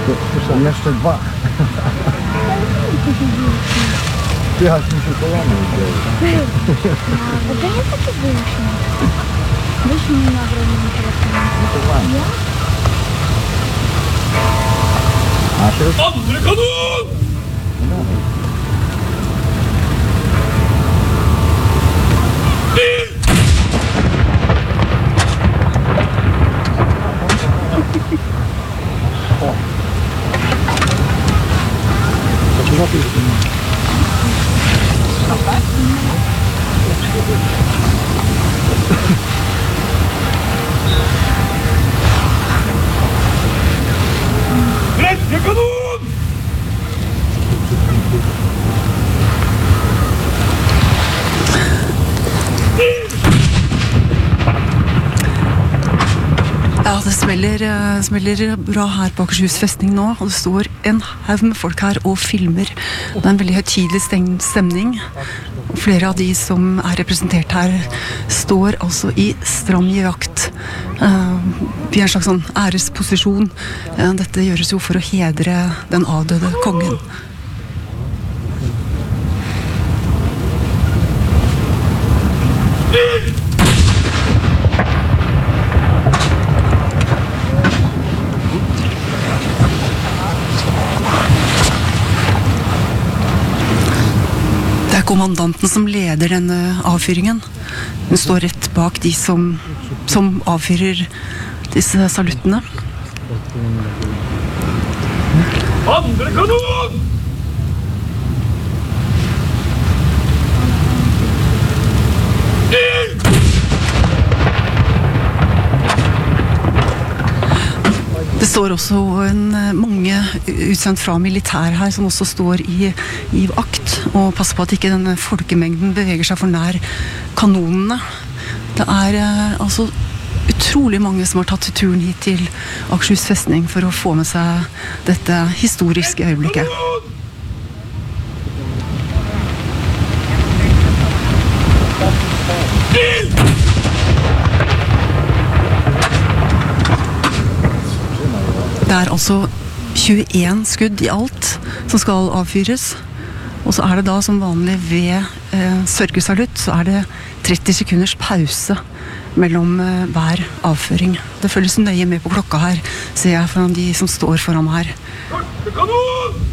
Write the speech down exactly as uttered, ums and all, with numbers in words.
Jeszcze dwa. Jechać mi się kolano dzieje. A to nie takie wyjście. Weź mi nagrać mi telefon. Ja? A się... Andry kanun! Greckie kanun! Ja, det smeller, eh, smeller bra her på Akershus festning nå, og det står en haug med folk her og filmer. Det er en veldig høytidelig steng- stemning. Flere av de som er representert her står altså i stram givakt. Uh, I en slags sånn æresposisjon. Uh, dette gjøres jo for å hedre den avdøde kongen. Det er kommandanten som leder denne avfyringen. Hun står rett bak de som, som avfyrer disse saluttene. Andre kanon! Det står også en, mange utsendt fra militær her som også står i, i akt og passer på at ikke denne folkemengden beveger seg for nær kanonene. Det er eh, altså utrolig mange som har tatt turen hit til Akershus festning for å få med seg dette historiske øyeblikket. Det er altså tjueen skudd i alt som skal avfyres. Og så er det da som vanlig ved eh, sørgesalutt, så er det tretti sekunders pause mellom eh, hver avføring. Det følges nøye med på klokka her, ser jeg foran de som står foran meg her. Første kanon!